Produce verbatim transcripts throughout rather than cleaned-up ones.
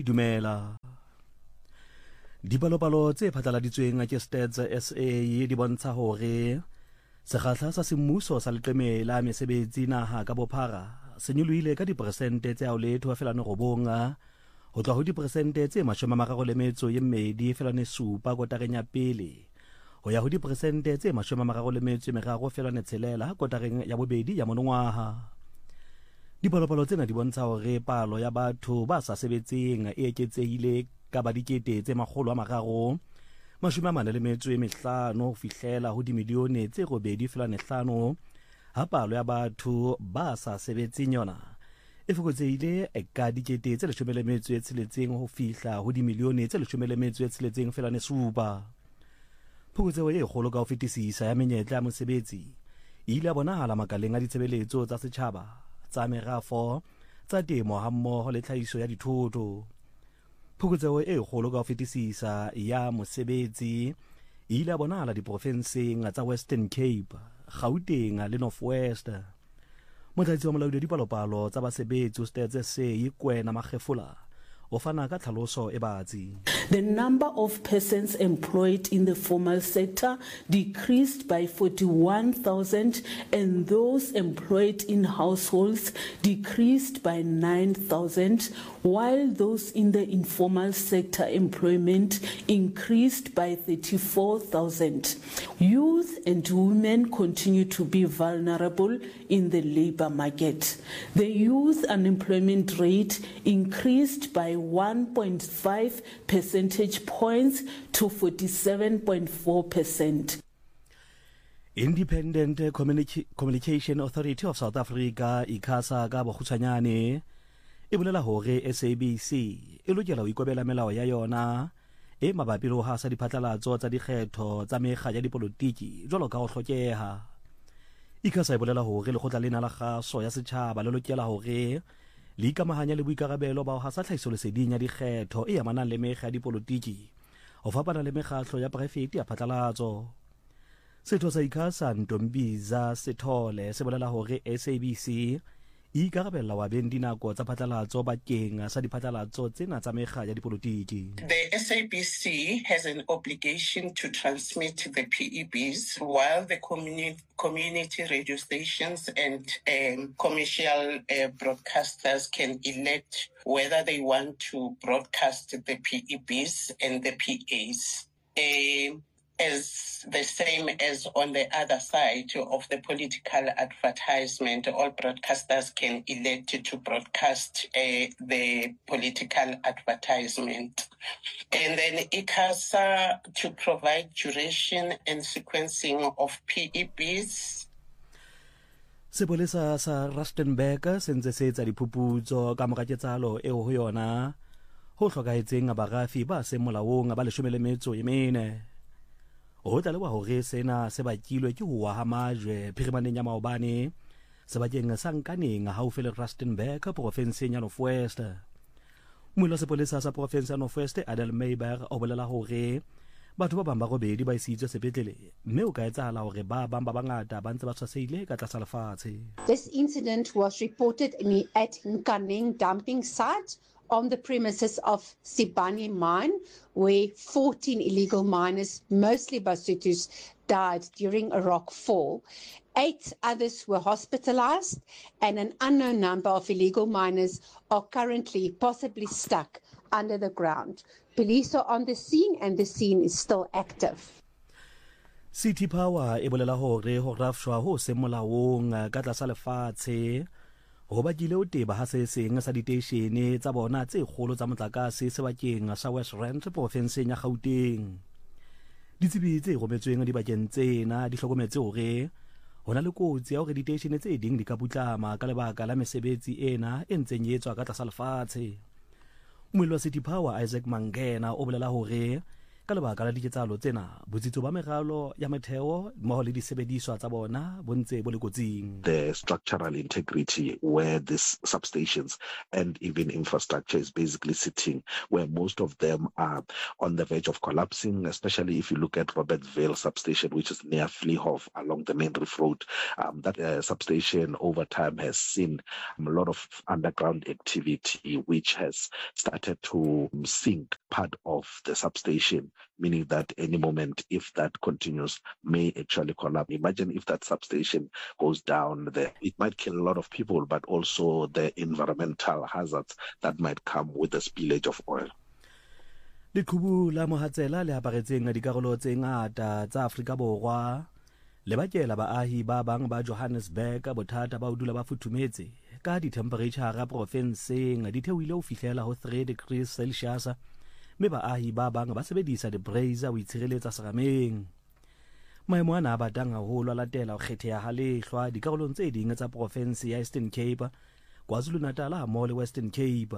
dumela. Dipalopalo tse phatlaladitsweng ke Stats S A di bontsha hore sekgahla sa semmuso sa leqeme la mesebetsi naha ka bophara se nyolohile ka diperesente tse ao letho fela ne robonga ho tloha ho diperesente tse mashome a mararo le metso e mmedi fela ne supa kotareng ya pele ho ya ho diperesente tse mashome a mararo le metso e meraro fela ne tshelela kotareng ya bobedi ya monongwaha. Dipalopalo tsena di bontsha hore palo ya batho ba sa sebetseng e eketsehile ka ba dikete tse makgolo a mararo mashome a mane le metso e mehlano ho fihlela ho dimilione tse robedi fela ne hlano ha palo ya batho ba sa sebetseng yona e fokotsehile ka dikete tse leshome le metso e tsheletseng ho fihla ho dimilione tse leshome le metso e tsheletseng fela ne supa. Phokotseho e kgolo ka ho fetisisa ya menyetla ya mosebetsi e ile ya bonahala makaleng a ditshebeletso tsa setjhaba tsa merafo tsa temo hammoho le tlhahiso ya dithoto. Phokotseho e kgolo ka ho fetisisa ya mosebetsi e ile ya bonahala diprofenseng tsa Western Cape, Gauteng le North West. Motlatsi wa molaodi wa dipalopalo tsa basebetsi o Stats S A Kwena Magefula o fana ka tlhaloso e batsi. The number of persons employed in the formal sector decreased by forty-one thousand and those employed in households decreased by nine thousand, while those in the informal sector employment increased by thirty-four thousand. Youth and women continue to be vulnerable in the labor market. The youth unemployment rate increased by one point five percentage points to forty-seven point four percent. Independent Communic- Communication Authority of South Africa ICASA ka bokgutshwanyane e bolela hore S A B C e lokela ho ikobela melao ya yona e mabapi le ho hasa diphatlalatso tsa dikgetho tsa mekga ya dipolotiki jwalo ka ho hlokeha. ICASA e bolela hore lekgotla lena la kgaso ya setjhaba le lokela hore le ikamahanya le boikarabelo ba ho hasa tlhahisoleseding ya dikgetho e amanang le mekga ya dipolotiki ho fapana le mekgatlo ya poraefete ya phatlalatso. Setho sa ICASA Ntombiza Sithole se bolela hore S A B C e ikarabella wa beng dinako tsa phatlalatso bakeng sa diphatlalatso tsena tsa mekga ya dipolotiki. The S A B C has an obligation to transmit the P E Bs while the communi- community radio stations and um, commercial uh, broadcasters can elect whether they want to broadcast the P E Bs and the P As. Uh, As the same as on the other side of the political advertisement, all broadcasters can elect to broadcast uh, the political advertisement. And then ICASA to provide duration and sequencing of P E Bs. Sepolesa sa Rustenburg se ntse se etsa diphuputso ka mora ketsahalo eo ho yona ho hlokahetseng barafi ba se molaong ba leshome le metso e mene. Ho tlalewa hore sena se bakilwe ke ho wa ha majwe phirimaneng ya maobane sebakeng sa Nkaneng haufi le Rustenburg profenseng ya North West. Molao sepolesa sa profense ya North West Adel Meiber o bolela hore batho ba bang ba robedi ba isitswe sepetlele mme o ka etsahala hore ba bang ba bangata ba ntse ba tshwaseile ka tlasa lefatshe. This incident was reported in, at Nkaneng dumping site on the premises of Sibanye mine, where fourteen illegal miners, mostly Basutus, died during a rock fall. Eight others were hospitalized, and an unknown number of illegal miners are currently possibly stuck under the ground. Police are on the scene, and the scene is still active. City Power e bolela hore ho rafshwa ho se molaong ka tlasa lefatshe ho bakile o teba ha se seng sa diteshene tsa bona tse kgolo tsa motlakase sebakeng sa West Rand profenseng ya Gauteng. Ditsebi tse rometsweng dibakeng tsena di hlokometse hore hona le kotsi ya hore diteshene tse ding di ka putlama ka lebaka la mesebetsi ena e ntseng e etswa ka tlasa lefatshe. Moelo wa City Power Isaac Mangena o bolela hore ka lebaka la diketsahalo tsena botsitso ba meralo ya metheo mmoho le disebediswa tsa bona bo ntse bo le kotsing. The structural integrity where these substations and even infrastructure is basically sitting, where most of them are on the verge of collapsing, especially if you look at Robertsville substation, which is near Vliehof along the main reef road. Um, that uh, substation over time has seen a lot of underground activity, which has started to sink part of the substation, meaning that any moment, if that continues, may actually collapse. Imagine if that substation goes down there, it might kill a lot of people, but also the environmental hazards that might come with the spillage of oil. Leqhubu la mohatsela le aparetseng dikarolo tse ngata tsa Afrika Borwa le bakela baahi ba bang ba Johannesburg bothata ba ho dula ba futhumetse ka di-temperature profenseng di theohile ho fihlela ho three degrees Celsius, mme baahi ba bang ba sebedisa di-brazier ho itshireletsa serameng. Maemo ana a batang haholo a latela ho kgetheha ha lehlwa dikarolong tse ding tsa profense ya Eastern Cape, KwaZulu-Natal hammoho le Western Cape.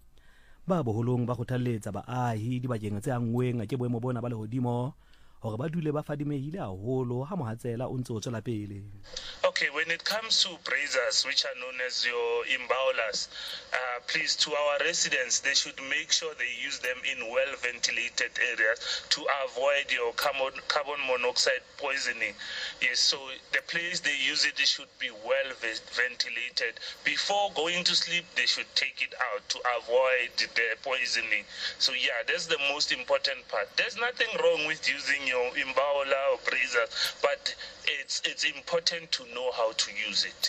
Ba boholong ba kgothalletsa baahi dibakeng tse anngweng ke boemo bona ba lehodimo hore ba dule ba fadimehile haholo ha mohatsela o ntse o tswela pele. Okay, when it comes to braziers, which are known as your imbaulas, uh, please, to our residents, they should make sure they use them in well-ventilated areas to avoid your carbon, carbon monoxide poisoning. Yes, so the place they use it, it should be well-ventilated. Before going to sleep, they should take it out to avoid the poisoning. So yeah, that's the most important part. There's nothing wrong with using your imbaula or braziers, but it's it's important to know how to use it.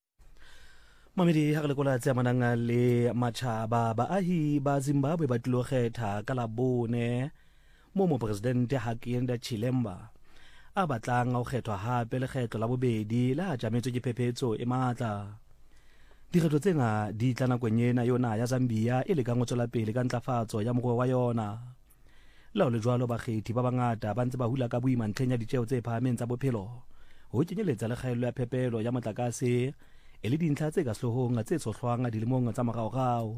Mamedi ha re lekola tse amanang le matjhaba baahi ba Zimbabwe ba tlilo kgetha ka la bone mo mo president Hakainde Hichilema a batlang ho kgethwa hape le kgetlo la bobedi la jametswe ke phephetso e matla. Dikgetho tsena di tla nakong ena yona ya Zambia e le ka ngotswela pele ka ntlafatso ya moruo wa yona. La le jwalo bakgethi ba bangata ba ntse ba hula ka boima ntlheng ya ditjeo tse phahameng tsa bophelo ho kenyeletsa le kgaello ya phepelo ya motlakase e le dintlha tse ka sehlohong tse tshohlwang dilemong tsa moraorao.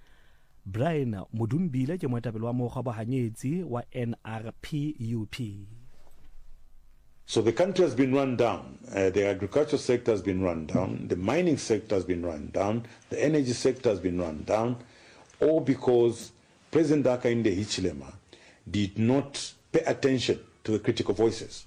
Brian Modumbile ke moetapele wa mokgwa bahanyetsi wa N R P U P. So the country has been run down. Uh, the agriculture sector has been run down. The mining sector has been run down. The energy sector has been run down, all because President Hakainde Hichilema did not pay attention to the critical voices.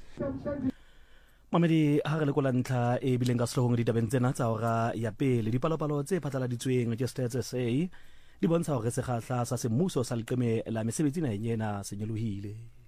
Mamedi ha re lekola ntlha e bileng ka sehlohong ditabeng tsena tsa hora ya pele dipalopalo tse phatlaladitsweng ke Stats S A di bontsha hore sekgahla sa semmuso sa leqeme la mesebetsi naheng ena se nyolohile.